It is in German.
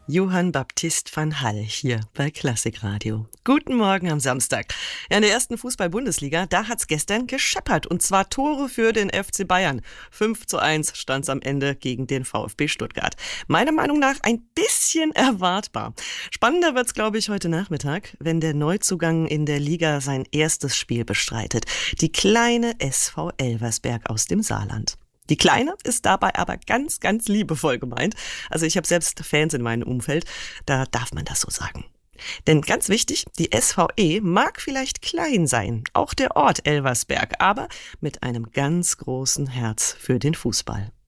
Johann Baptist van Hall hier bei Klassikradio. Guten Morgen am Samstag. Ja, in der ersten Fußball-Bundesliga, da hat's gestern gescheppert. Und zwar Tore für den FC Bayern. 5:1 stand's am Ende gegen den VfB Stuttgart. Meiner Meinung nach ein bisschen erwartbar. Spannender wird's, glaube ich, heute Nachmittag, wenn der Neuzugang in der Liga sein erstes Spiel bestreitet. Die kleine SV Elversberg aus dem Saarland. Die Kleine ist dabei aber ganz, ganz liebevoll gemeint. Also ich habe selbst Fans in meinem Umfeld, da darf man das so sagen. Denn ganz wichtig, die SVE mag vielleicht klein sein, auch der Ort Elversberg, aber mit einem ganz großen Herz für den Fußball.